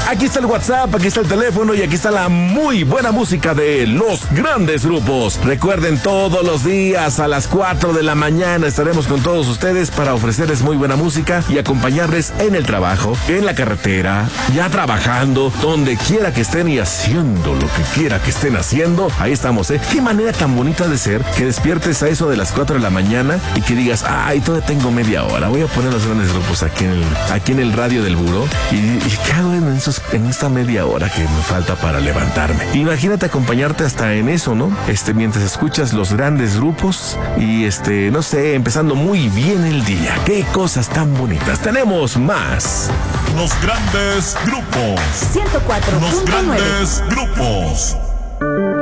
Aquí está el WhatsApp, aquí está el teléfono y aquí está la muy buena música de los grandes grupos. Recuerden, todos los días a las 4 de la mañana estaremos con todos ustedes para ofrecerles muy buena música y acompañarles en el trabajo, en la carretera, ya trabajando, donde quiera que estén y haciendo lo que quiera que estén haciendo. Ahí estamos, ¿eh? Qué manera tan bonita de ser que despiertes a eso de las 4 de la mañana y que digas, ay, todavía tengo media hora, voy a poner los grandes grupos aquí en el radio del buró y ¿qué hago en esta media hora que me falta para levantarme? Imagínate acompañarte hasta en eso, ¿no? Mientras escuchas los grandes grupos y no sé, empezando muy bien el día. Qué cosas tan bonitas. Tenemos más. Los grandes grupos. 104.9. Los grandes grupos.